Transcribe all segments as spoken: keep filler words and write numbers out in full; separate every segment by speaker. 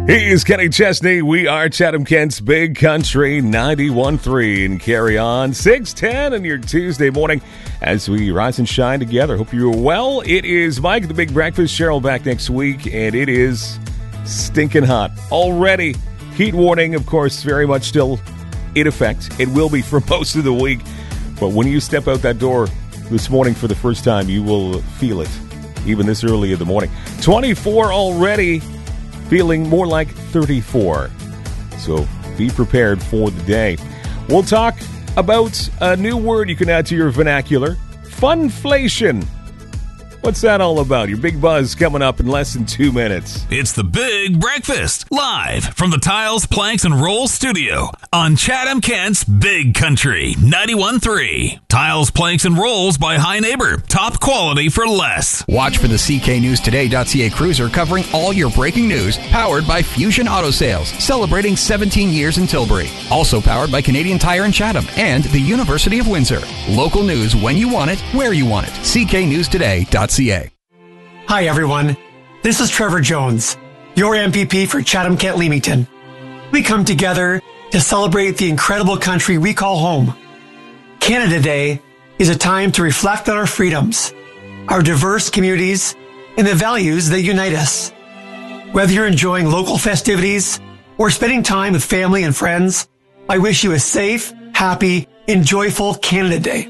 Speaker 1: He is Kenny Chesney. We are Chatham-Kent's Big Country ninety-one point three. And carry on six ten on your Tuesday morning as we rise and shine together. Hope you're well. It is Mike, the Big Breakfast. Cheryl back next week, and it is stinking hot already. Heat warning, of course, very much still in effect. It will be for most of the week. But when you step out that door this morning for the first time, you will feel it, even this early in the morning. twenty-four already. Feeling more like thirty-four. So be prepared for the day. We'll talk about a new word you can add to your vernacular. Funflation. What's that all about? Your big buzz coming up in less than two minutes.
Speaker 2: It's the Big Breakfast, live from the Tiles, Planks, and Rolls studio on Chatham-Kent's Big Country ninety-one point three. Tiles, Planks, and Rolls by High Neighbor. Top quality for less.
Speaker 3: Watch for the C K News Today dot C A cruiser covering all your breaking news, powered by Fusion Auto Sales, celebrating seventeen years in Tilbury. Also powered by Canadian Tire in Chatham and the University of Windsor. Local news when you want it, where you want it. C K News Today dot C A.
Speaker 4: Hi, everyone. This is Trevor Jones, your M P P for Chatham-Kent-Leamington. We come together to celebrate the incredible country we call home. Canada Day is a time to reflect on our freedoms, our diverse communities, and the values that unite us. Whether you're enjoying local festivities or spending time with family and friends, I wish you a safe, happy, and joyful Canada Day.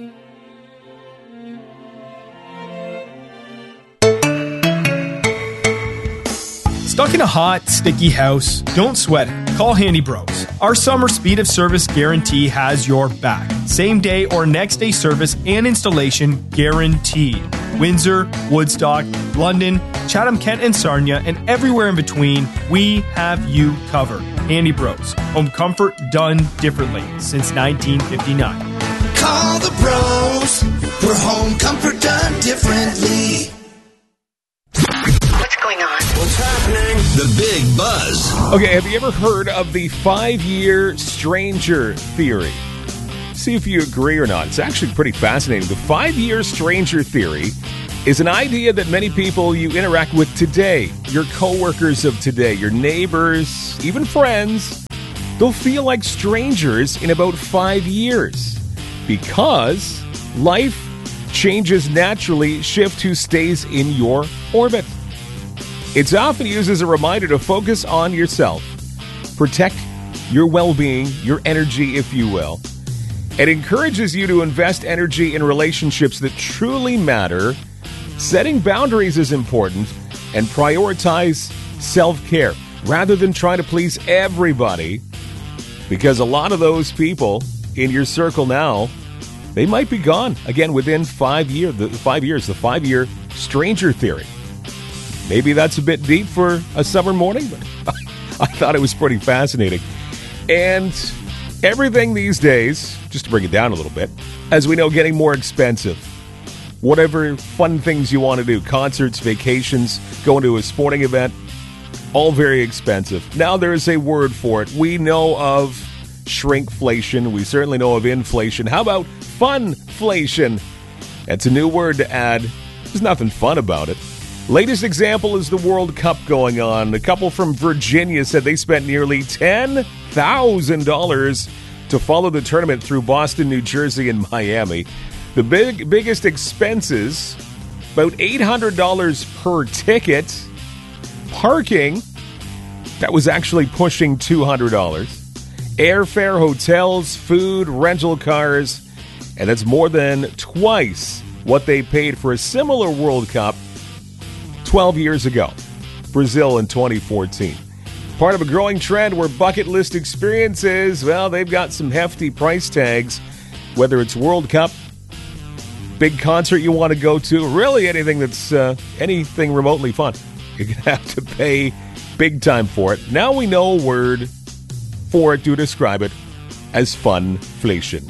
Speaker 5: Stuck in a hot, sticky house? Don't sweat it. Call Handy Bros. Our summer speed of service guarantee has your back. Same day or next day service and installation guaranteed. Windsor, Woodstock, London, Chatham-Kent and Sarnia, and everywhere in between, we have you covered. Handy Bros. Home comfort done differently since nineteen fifty-nine.
Speaker 6: Call the bros for home comfort done differently.
Speaker 7: What's going on?
Speaker 6: What's happening?
Speaker 2: The Big Buzz.
Speaker 1: Okay, have you ever heard of the five-year stranger theory? See if you agree or not. It's actually pretty fascinating. The five-year stranger theory is an idea that many people you interact with today, your coworkers of today, your neighbors, even friends, they'll feel like strangers in about five years because life changes naturally, shift who stays in your orbit. It's often used as a reminder to focus on yourself, protect your well-being, your energy, if you will. It encourages you to invest energy in relationships that truly matter. Setting boundaries is important, and prioritize self-care rather than try to please everybody, because a lot of those people in your circle now, they might be gone again within five years. The five years, the five-year stranger theory. Maybe that's a bit deep for a summer morning, but I thought it was pretty fascinating. And everything these days, just to bring it down a little bit, as we know, getting more expensive. Whatever fun things you want to do, concerts, vacations, going to a sporting event, all very expensive. Now there is a word for it. We know of shrinkflation. We certainly know of inflation. How about funflation? That's a new word to add. There's nothing fun about it. Latest example is the World Cup going on. A couple from Virginia said they spent nearly ten thousand dollars to follow the tournament through Boston, New Jersey, and Miami. The big biggest expenses, about eight hundred dollars per ticket. Parking, that was actually pushing two hundred dollars. Airfare, hotels, food, rental cars, and that's more than twice what they paid for a similar World Cup twelve years ago. Brazil in twenty fourteen. Part of a growing trend where bucket list experiences, well, they've got some hefty price tags, whether it's World Cup, big concert you want to go to, really anything that's uh, anything remotely fun. You're going to have to pay big time for it. Now we know a word for it to describe it as funflation.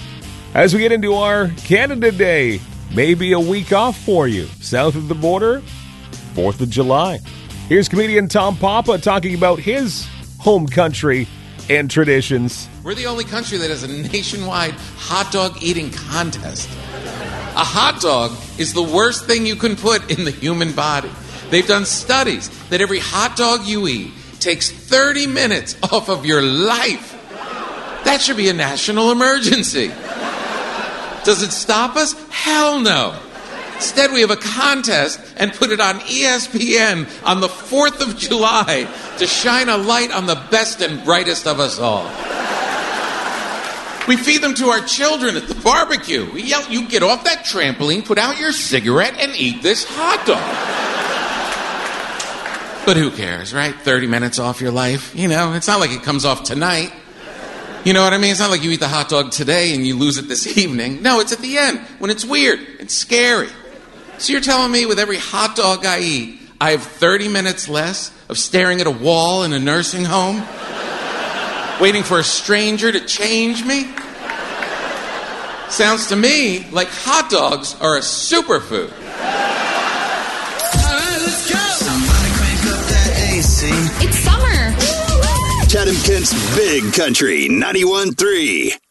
Speaker 1: As we get into our Canada Day, maybe a week off for you. South of the border, fourth of July. Here's comedian Tom Papa talking about his home country and traditions.
Speaker 8: We're the only country that has a nationwide hot dog eating contest. A hot dog is the worst thing you can put in the human body. They've done studies that every hot dog you eat takes thirty minutes off of your life. That should be a national emergency. Does it stop us? Hell no. Instead, we have a contest and put it on E S P N on the fourth of July to shine a light on the best and brightest of us all. We feed them to our children at the barbecue. We yell, you get off that trampoline, put out your cigarette, and eat this hot dog. But who cares, right? thirty minutes off your life. You know, it's not like it comes off tonight. You know what I mean? It's not like you eat the hot dog today and you lose it this evening. No, it's at the end, when it's weird. It's scary. So you're telling me with every hot dog I eat, I have thirty minutes less of staring at a wall in a nursing home? Waiting for a stranger to change me? Sounds to me like hot dogs are a superfood.
Speaker 6: All right, let's go. Somebody crank up that A C.
Speaker 7: It's summer.
Speaker 9: Chatham Kent's Big Country ninety-one point three.